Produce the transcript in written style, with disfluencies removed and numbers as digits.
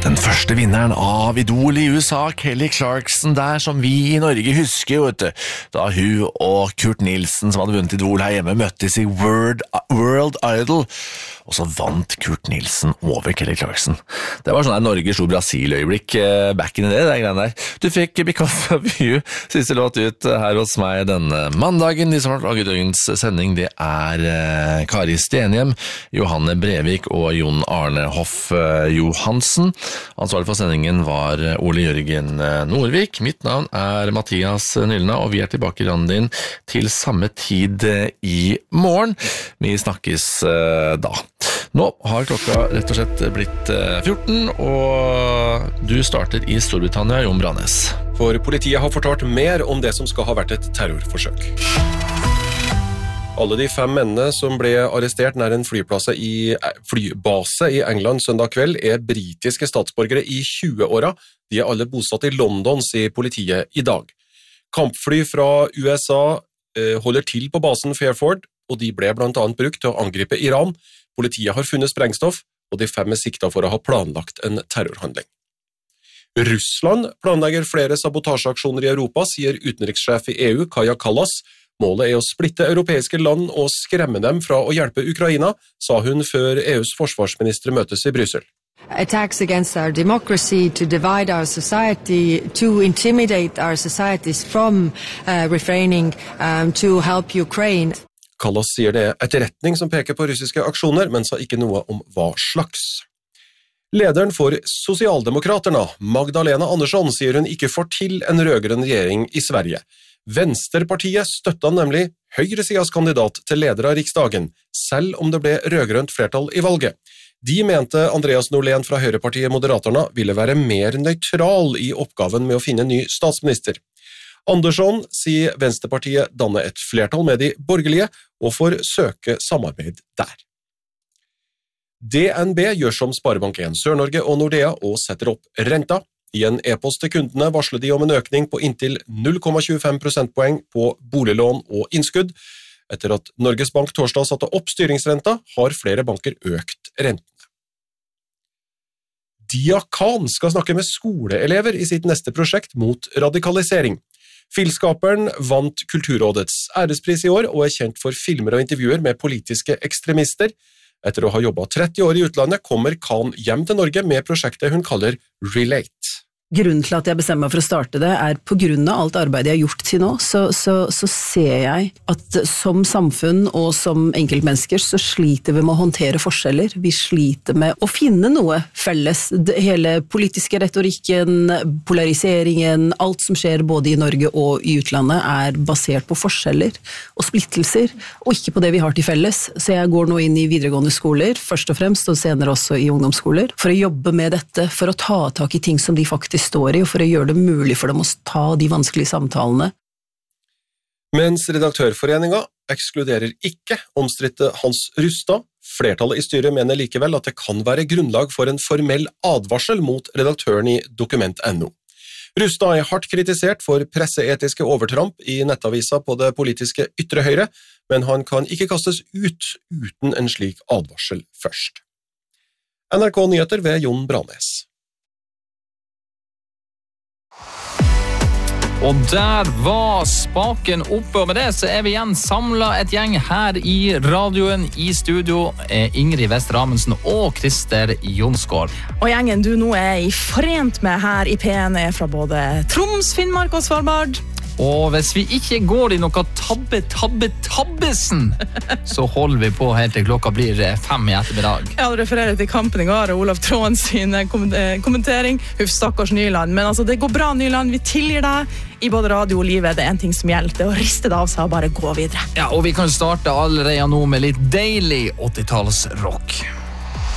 Den første vinneren av Idol i USA, Kelly Clarkson der, som vi i Norge husker, vet du, da hun og Kurt Nilsen, som hadde vunnet Idol her hjemme, møttes i World Idol, og så vant Kurt Nilsen over Kelly Clarkson. Det var sånn der Norge slo Brasil-øyeblikk back in the day, det greiene der. Du fikk Because of You, siste låt ut her hos meg denne mandagen. De som har laget dagens sending, det er Kari Stenhjem, Johanne Brevik og Jon Arne Hoff Johansen. Ansvarlig for sendingen var Ole Jørgen Norvik. Mitt navn er Mathias Nylna, og vi er tilbake i Randin til samme tid i morgen. Vi snakkes da. Nå har klokka rett og slett blitt 14, og du starter i Storbritannia, Jon Branes. For politiet har fortalt mer om det som skal ha vært et terrorforsøk. Alle de 5 mennene som ble arrestert nær en flybase i England søndag kveld er britiske statsborgere i 20-åra. De er alle bosatt i London, sier politiet i dag. Kampfly fra USA holder til på basen Fairford, og de ble blant annet brukt til å angripe Iran. Politiet har funnet sprengstoff, og de 5 er siktet for å ha planlagt en terrorhandling. Russland planlegger flere sabotasjeaksjoner i Europa, sier utenrikssjef i EU, Kaja Kallas. Målet er å splitte europeiske land og skremme dem fra å hjelpe Ukraina, sa hun før EUs forsvarsministre møtes i Brussel. Attacks against our democracy, to divide our society, to intimidate our societies from refraining to help Ukraine. Kallas sier det er etterretning som peker på russiske aksjoner, men sa ikke noe om hva slags. Lederen for Sosialdemokraterna, Magdalena Andersson, sier hun ikke får til en rødgrønn regjering i Sverige. Venstrepartiet støttet nemlig høyresidas kandidat til leder av Riksdagen, selv om det ble rødgrønt flertall i valget. De mente Andreas Norlén fra høyrepartiet Moderaterna ville være mer nøytral i oppgaven med å finne en ny statsminister. Andersson sier Venstrepartiet danner et flertall med de borgerlige og får søke samarbeid der. DNB gjør som Sparebank1 Sør-Norge og Nordea og setter opp renta. I en e-post til kundene varsler de om en økning på inntil 0,25 prosentpoeng på boliglån og innskudd. Etter at Norges Bank torsdag satte opp styringsrenta, har flere banker økt rentene. Diakan skal snakke med skoleelever i sitt neste prosjekt mot radikalisering. Filskaperen vant Kulturrådets ærespris i år og er kjent for filmer og intervjuer med politiske ekstremister. Etter å ha jobbet 30 år i utlandet kommer Khan hjem til Norge med prosjektet hun kaller Relate. Grunnen til at jeg bestemmer meg for å starte det er på grunn av alt arbeidet jeg har gjort til nå, så ser jeg at som samfunn og som enkeltmennesker så sliter vi med å håndtere forskjeller. Vi sliter med å finne noe felles. Hele politiske retorikken, polariseringen, alt som skjer både i Norge og i utlandet er basert på forskjeller og splittelser, og ikke på det vi har til felles. Så jeg går nå inn i videregående skoler, først og fremst, og senere også i ungdomsskoler, for å jobbe med dette, for å ta tak i ting som de faktisk står i, og for å gjøre det mulig for dem å ta de vanskelige samtalene. Mens Redaktørforeningen ekskluderer ikke omstridte Hans Rustad, flertallet i styret mener likevel at det kan være grunnlag for en formell advarsel mot redaktøren i Dokument.no. Rustad er hardt kritisert for presseetiske overtramp i nettavisa på det politiske ytre høyre, men han kan ikke kastes ut uten en slik advarsel først. NRK Nyheter ved Jon Branes. Og der var spaken oppe, og med det så er vi igjen samlet et gjeng her i radioen i studio. Ingrid Vest Amundsen og Christer Jonsgaard. Og gjengen du nå er i forent med her i P1 er fra både Troms, Finnmark og Svalbard. Og hvis vi ikke går i noe tabbesen, så holder vi på helt til klokka blir 5 i ettermiddag. Jeg refererer til kampen i går og Olav Tråen sin kommentering. Huff, stakkars Nyland. Men altså, det går bra, Nyland. Vi tilgir deg. I både radio og livet, det er en ting som gjelder. Det er å riste det av seg og bare gå videre. Ja, og vi kan starte allerede nå med litt deilig 80-tals rock.